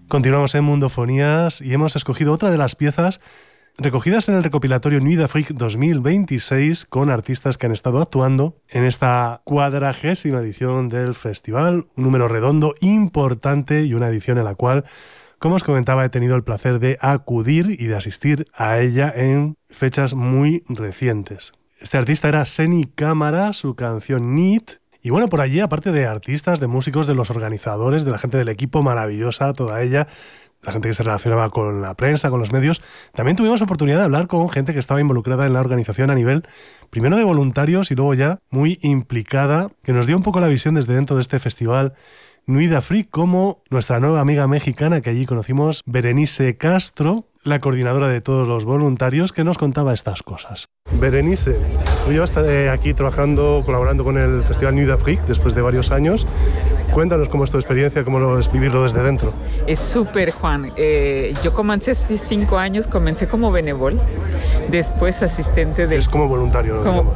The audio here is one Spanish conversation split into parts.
Continuamos en Mundofonías y hemos escogido otra de las piezas recogidas en el recopilatorio Nuit d'Afrique 2026 con artistas que han estado actuando en esta 40ª edición del festival, un número redondo importante y una edición en la cual, como os comentaba, he tenido el placer de acudir y de asistir a ella en fechas muy recientes. Este artista era Seni Cámara, su canción Need. Y bueno, por allí, aparte de artistas, de músicos, de los organizadores, de la gente del equipo, maravillosa toda ella, la gente que se relacionaba con la prensa, con los medios, también tuvimos oportunidad de hablar con gente que estaba involucrada en la organización a nivel, primero de voluntarios y luego ya muy implicada, que nos dio un poco la visión desde dentro de este festival Nuit d'Afrique, como nuestra nueva amiga mexicana que allí conocimos, Berenice Castro, la coordinadora de todos los voluntarios, que nos contaba estas cosas. Berenice, tú llevas aquí trabajando, colaborando con el Festival Nuit d'Afrique después de varios años. Cuéntanos cómo es tu experiencia, cómo lo es vivirlo desde dentro. Es súper, Juan. Yo comencé hace 5 años, comencé como benevol, después asistente del... Es como voluntario, ¿no?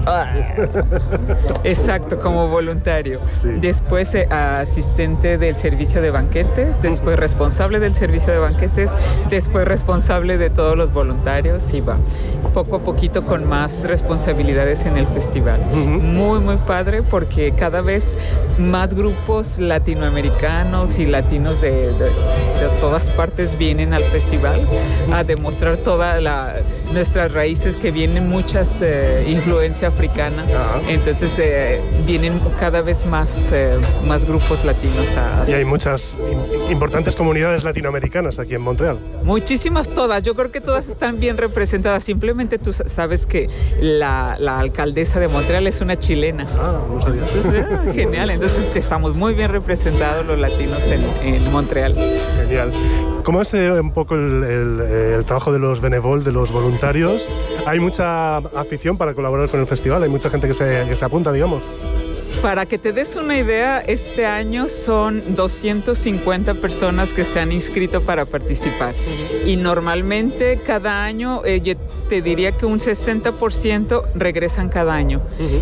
Exacto, como voluntario. Sí. Después asistente del servicio de banquetes, después responsable del servicio de banquetes, después responsable de todos los voluntarios y va poco a poquito con más responsabilidades en el festival. Muy, muy padre porque cada vez más grupos latinoamericanos y latinos de todas partes vienen al festival a demostrar todas nuestras raíces, que vienen muchas influencia africana. Entonces vienen cada vez más grupos latinos. Y hay muchas importantes comunidades latinoamericanas aquí en Montreal. Muchísimas, todas. Yo creo que todas están bien representadas. Simplemente tú sabes que la alcaldesa de Montreal es una chilena. No sabía. Entonces, genial. Entonces estamos muy bien representados los latinos en Montreal. Genial. ¿Cómo es un poco el trabajo de los benevol, de los voluntarios? ¿Hay mucha afición para colaborar con el festival? ¿Hay mucha gente que se apunta, digamos? Para que te des una idea, este año son 250 personas que se han inscrito para participar. Y normalmente cada año, yo te diría que un 60% regresan cada año.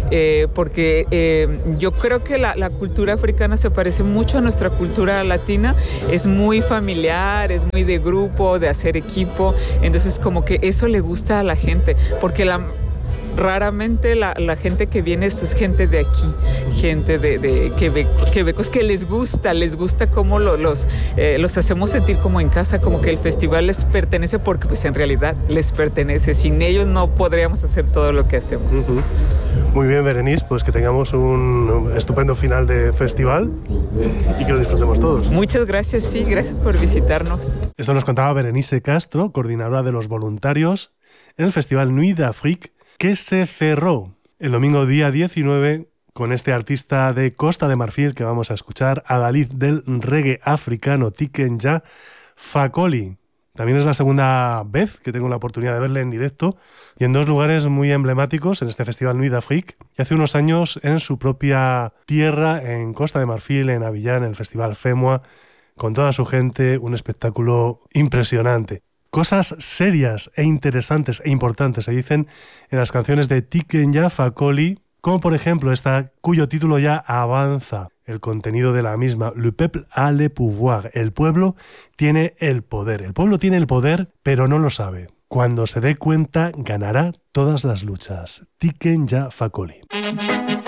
Porque yo creo que la cultura africana se parece mucho a nuestra cultura latina. Es muy familiar, es muy de grupo, de hacer equipo. Entonces como que eso le gusta a la gente. Porque raramente la gente que viene es gente de aquí, gente de quebecos que les gusta cómo los hacemos sentir como en casa, como que el festival les pertenece, porque pues en realidad les pertenece. Sin ellos no podríamos hacer todo lo que hacemos. Muy bien, Berenice, pues que tengamos un estupendo final de festival y que lo disfrutemos todos. Muchas gracias, sí, gracias por visitarnos. Esto nos contaba Berenice Castro, coordinadora de los voluntarios en el Festival Nuit d'Afrique, que se cerró el domingo día 19 con este artista de Costa de Marfil que vamos a escuchar, adalid del reggae africano Tiken Jah Fakoly. También es la segunda vez que tengo la oportunidad de verle en directo y en dos lugares muy emblemáticos en este Festival Nuit d'Afrique, y hace unos años en su propia tierra, en Costa de Marfil, en Abiyán, en el Festival FEMUA, con toda su gente, un espectáculo impresionante. Cosas serias e interesantes e importantes se dicen en las canciones de Tiken Jah Fakoly, como por ejemplo esta cuyo título ya avanza el contenido de la misma, Le peuple a le pouvoir, el pueblo tiene el poder. El pueblo tiene el poder, pero no lo sabe. Cuando se dé cuenta, ganará todas las luchas. Tiken Jah Fakoly.